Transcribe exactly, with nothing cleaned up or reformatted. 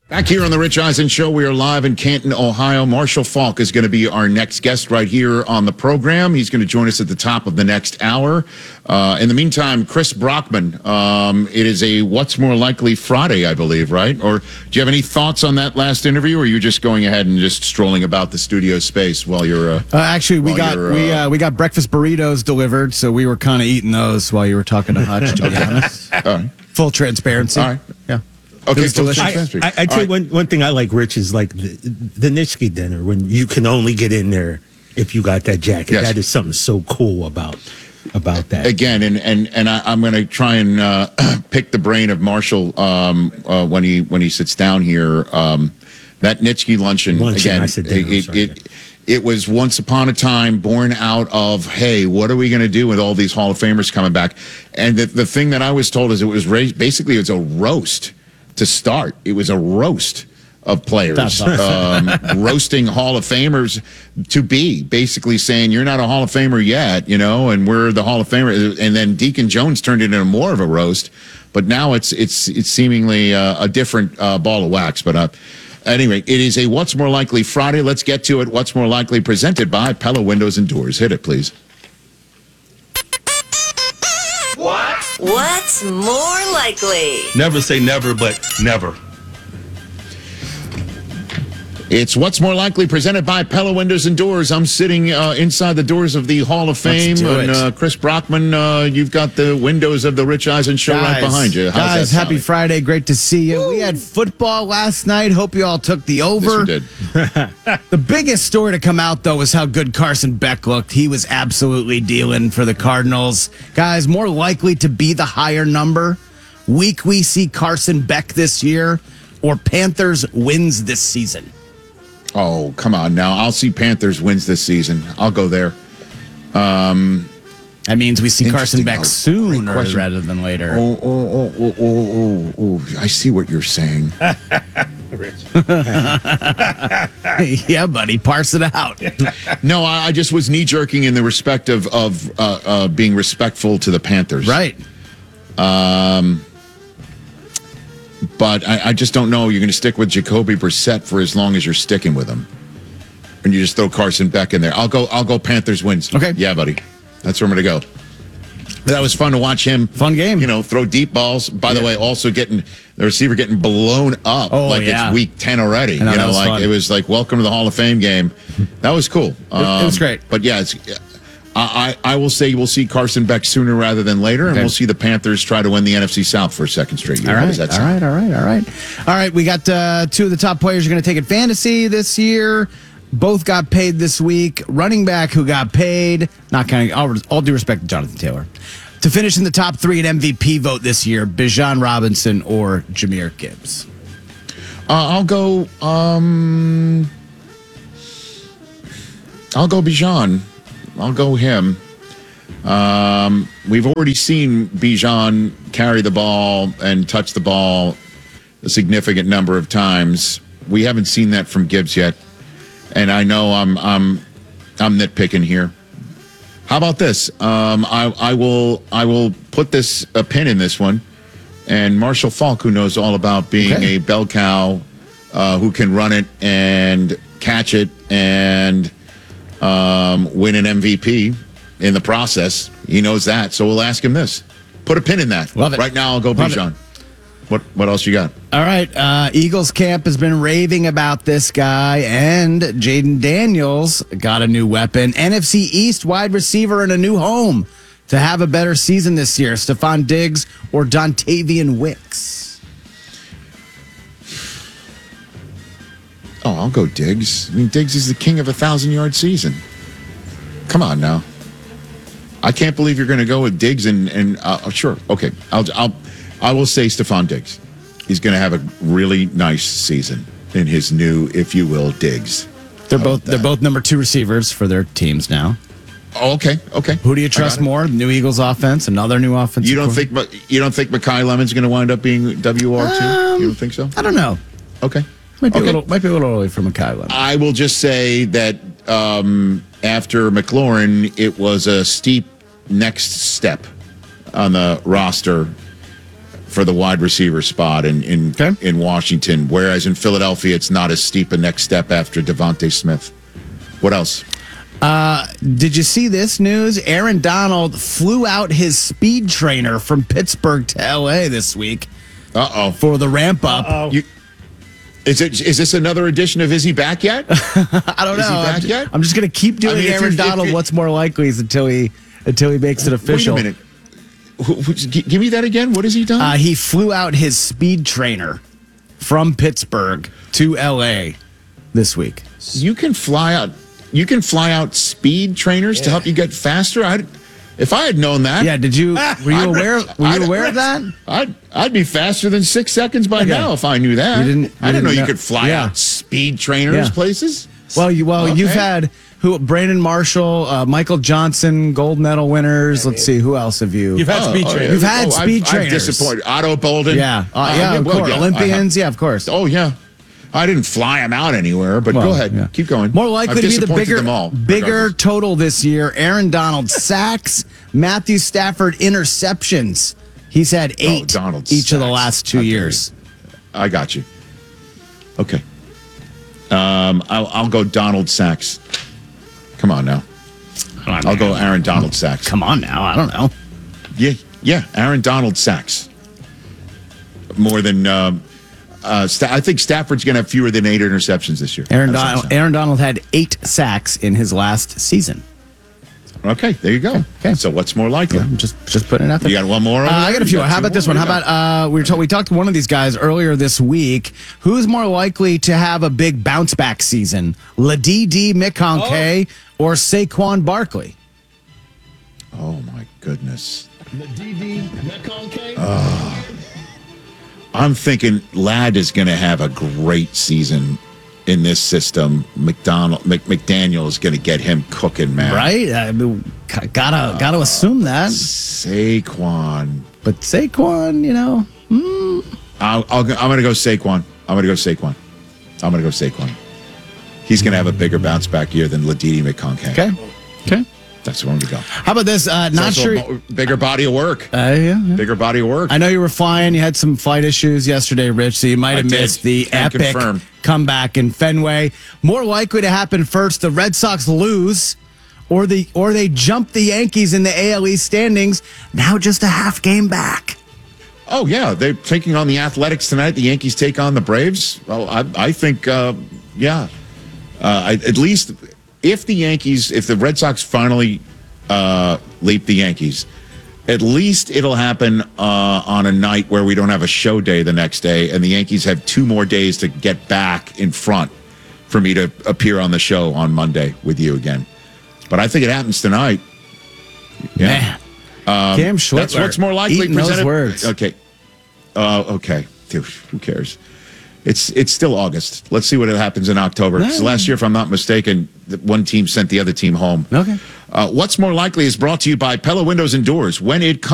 Back here on the Rich Eisen Show, we are live in Canton, Ohio. Marshall Faulk is going to be our next guest right here on the program. He's going to join us at the top of the next hour. Uh, in the meantime, Chris Brockman, um, it is a What's More Likely Friday, I believe, right? Or do you have any thoughts on that last interview, or are you just going ahead and just strolling about the studio space while you're... Uh, uh, actually, we got uh, we uh, we got breakfast burritos delivered, so we were kind of eating those while you were talking to Hutch, to be honest. All right. Full transparency. All right. Yeah. Okay, delicious. I, I, I tell you right. one, one thing I like, Rich, is like the, the Nitschke dinner when you can only get in there if you got that jacket. Yes. That is something so cool about about that. Again, and and and I, I'm going to try and uh, pick the brain of Marshall um, uh, when he when he sits down here. Um, that Nitschke luncheon, Luncheon, again, I said dinner, it, sorry, it, it was once upon a time born out of, hey, what are we going to do with all these Hall of Famers coming back? And the, the thing that I was told is it was raised, basically it was a roast to start. It was a roast of players, um, roasting Hall of Famers to be, basically saying, you're not a Hall of Famer yet, you know, and we're the Hall of Famer. And then Deacon Jones turned it into more of a roast, but now it's it's it's seemingly uh, a different uh, ball of wax. But uh, anyway, it is a What's More Likely Friday. Let's get to it. What's More Likely, presented by Pella Windows and Doors. Hit it, please. What? What's more likely? Never say never, but never. It's What's More Likely, presented by Pella Windows and Doors. I'm sitting uh, inside the doors of the Hall of Fame. do And it. uh, Chris Brockman, uh, you've got the windows of the Rich Eisen Show right behind you. How's guys, that happy sounding? Friday. Great to see you. We had football last night. Hope you all took the over. Yes, we did. The biggest story to come out, though, was how good Carson Beck looked. He was absolutely dealing for the Cardinals. Guys, more likely to be the higher number. Week we see Carson Beck this year, or Panthers wins this season. Oh, come on now. I'll see Panthers wins this season. I'll go there. Um, That means we see Carson Interesting. Beck Oh, sooner great question. rather than later. oh, oh, oh, oh, oh, oh, oh. I see what you're saying. Yeah, buddy, parse it out. No, I, I just was knee-jerking in the respect of, of uh, uh, being respectful to the Panthers. Right. Um, but I, I just don't know. You're going to stick with Jacoby Brissett for as long as you're sticking with him, and you just throw Carson Beck in there. I'll go. I'll go. Panthers wins. Okay. Yeah, buddy. That's where I'm going to go. But that was fun to watch him. Fun game. You know, throw deep balls. By Yeah. the way, also getting the receiver getting blown up Oh, like yeah. it's week ten already. I know, you that know, was like fun. it was like welcome to the Hall of Fame game. That was cool. Um, it was great. But yeah, it's. I, I I will say we'll see Carson Beck sooner rather than later, and Okay. we'll see the Panthers try to win the N F C South for a second straight year. All How right, does that all sound? right, all right, all right. All right, we got uh, two of the top players who are going to take it fantasy this year. Both got paid this week. Running back who got paid, not kind of, all, all due respect to Jonathan Taylor. To finish in the top three at M V P vote this year, Bijan Robinson or Jahmyr Gibbs. Uh, I'll go. Um, I'll go Bijan. I'll go him. Um, we've already seen Bijan carry the ball and touch the ball a significant number of times. We haven't seen that from Gibbs yet, and I know I'm I'm I'm nitpicking here. How about this? Um, I I will I will put this a pin in this one, and Marshall Faulk, who knows all about being Okay. a bell cow, uh, who can run it and catch it and um, win an M V P in the process. He knows that, so we'll ask him this. Put a pin in that. Love it. Right now, I'll go Love it. Bijan. What what else you got? All right, uh, Eagles camp has been raving about this guy, and Jaden Daniels got a new weapon. N F C East wide receiver and a new home to have a better season this year. Stephon Diggs or Dontavian Wicks? Oh, I'll go Diggs. I mean, Diggs is the king of a thousand-yard season. Come on now. I can't believe you're going to go with Diggs and and uh, sure, okay. I'll I'll I will say Stephon Diggs. He's going to have a really nice season in his new, if you will, Diggs. They're How both about they're that? both number two receivers for their teams now. Oh, okay, okay. Who do you I trust got it. more? New Eagles offense, another new offense. You don't think you don't think Mekhi Lemon's going to wind up being W R two? Um, you don't think so? I don't know. Okay. Might be Okay. a little might be a little early for Mikhail. I will just say that um, after McLaurin, it was a steep next step on the roster for the wide receiver spot in in, Okay. in Washington, whereas in Philadelphia, it's not as steep a next step after Devontae Smith. What else? Did you see this news? Aaron Donald flew out his speed trainer from Pittsburgh to L A this week Uh oh. for the ramp up. You, is it is this another edition of Is He Back Yet? I don't Is he know. back I'm, ju- yet? I'm just going to keep doing I mean, if Aaron you're- if Donald. you- What's more likely is until he until he makes it official. Wait a minute. Wh- wh- g- Give me that again. What has he done? Uh, he flew out his speed trainer from Pittsburgh to L A this week. you can fly out. You can fly out speed trainers to help you get faster. I, if I had known that, Yeah, did you were you I'd- aware were I'd- you aware of that? I'd I'd be faster than six seconds by now if I knew that. You didn't- I you didn't know didn't you know- could fly yeah. out speed trainers Yeah. places. Well, you well Okay. you've had who Brandon Marshall, uh, Michael Johnson, gold medal winners. Let's see, who else have you? You've had speed Oh, trainers. yeah. You've had Oh, speed I've, I've trainers. disappointed. Otto Bolden. yeah, uh, Uh, yeah, of well, course. yeah, I Olympians, have- yeah, of course. Oh yeah. I didn't fly them out anywhere, but Well, go ahead, yeah. keep going. More likely I've to be the disappointed bigger, them all, bigger regardless. total this year. Aaron Donald sacks, Matthew Stafford interceptions. He's had eight Donald each of the sacks. last two Okay. years. I got you. Okay. Um, I'll, I'll go Donald Sacks. Come on now. I'll go Aaron Donald Sacks. Come on now, I don't know. Yeah, yeah, Aaron Donald Sacks. More than um, uh, Sta- I think Stafford's going to have fewer than eight interceptions this year. Aaron How does that Donald, sound? Aaron Donald had eight sacks in his last season. Okay, there you go. Okay. So what's more likely? I'm just just putting it out there. You got one more? Uh, over I there? got a You few. got How two about this more? one? How What do you about uh, we were ta- we talked to one of these guys earlier this week. Who's more likely to have a big bounce back season, Ladidi McConkey or Saquon Barkley? got? Oh my goodness. I'm thinking Ladd is going to have a great season in this system. McDonald Mc, McDaniel is going to get him cooking, man. Right? I mean, g- gotta gotta assume that. Saquon. But Saquon, you know, I'll, I'll, go- I'm going to go Saquon. I'm going to go Saquon. I'm going to go Saquon. He's going to have a bigger bounce back year than Ladidi McConkey. okay, okay. That's where I'm going to go. How about this? Uh, It's not also sure. a mo- bigger body of work. Uh, yeah, yeah. Bigger body of work. I know you were flying. You had some flight issues yesterday, Rich, so you might I have did. missed the Can epic confirm. comeback in Fenway. More likely to happen first: the Red Sox lose, or the or they jump the Yankees in the A L East standings. Now just a half game back. Oh yeah, they're taking on the Athletics tonight. The Yankees take on the Braves. Well, I, I think, uh, yeah, uh, I, at least if the Yankees, if the Red Sox finally uh, leap the Yankees, at least it'll happen uh, on a night where we don't have a show day the next day, and the Yankees have two more days to get back in front for me to appear on the show on Monday with you again. But I think it happens tonight. Yeah. Man, Cam Schwitzer. That's what's more likely eating those presented. words. Okay. Uh, okay. Dude, who cares? It's it's still August. Let's see what happens in October. 'Cause Yeah. last year, if I'm not mistaken, the one team sent the other team home. Okay. Uh, what's more likely is brought to you by Pella Windows and Doors. When it comes